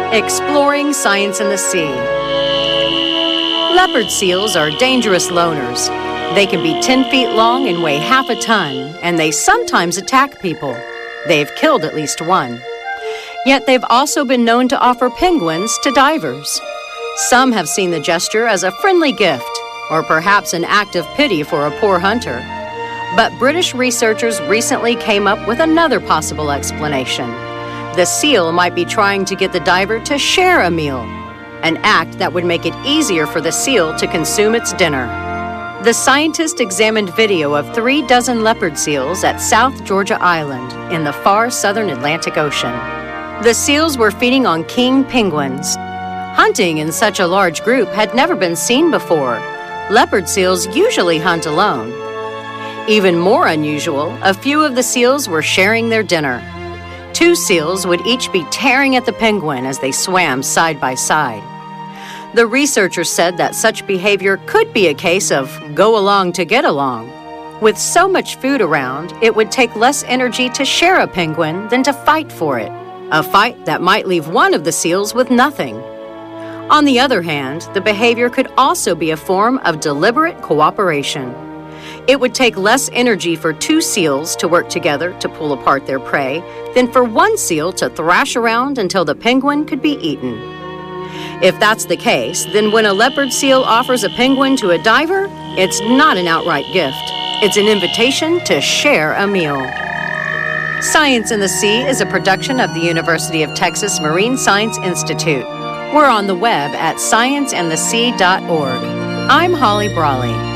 Exploring Science in the Sea. Leopard seals are dangerous loners. They can be 10 feet long and weigh half a ton, and they sometimes attack people. They've killed at least one. Yet they've also been known to offer penguins to divers. Some have seen the gesture as a friendly gift, or perhaps an act of pity for a poor hunter. But British researchers recently came up with another possible explanation. The seal might be trying to get the diver to share a meal, an act that would make it easier for the seal to consume its dinner. The scientist examined video of 3 dozen leopard seals at South Georgia Island in the far southern Atlantic Ocean. The seals were feeding on king penguins. Hunting in such a large group had never been seen before. Leopard seals usually hunt alone. Even more unusual, a few of the seals were sharing their dinner. 2 seals would each be tearing at the penguin as they swam side by side. The researchers said that such behavior could be a case of go along to get along. With so much food around, it would take less energy to share a penguin than to fight for it, a fight that might leave one of the seals with nothing. On the other hand, the behavior could also be a form of deliberate cooperation. It would take less energy for 2 seals to work together to pull apart their prey than for 1 seal to thrash around until the penguin could be eaten. If that's the case, then when a leopard seal offers a penguin to a diver, it's not an outright gift. It's an invitation to share a meal. Science in the Sea is a production of the University of Texas Marine Science Institute. We're on the web at scienceandthesea.org. I'm Holly Brawley.